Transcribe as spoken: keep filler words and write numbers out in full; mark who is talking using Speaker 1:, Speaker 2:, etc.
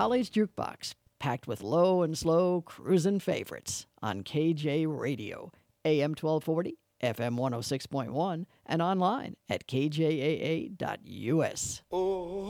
Speaker 1: Holly's Jukebox, packed with low and slow cruisin' favorites on K J Radio, A M twelve forty, F M one oh six point one, and online at k j a a dot u s.
Speaker 2: Oh.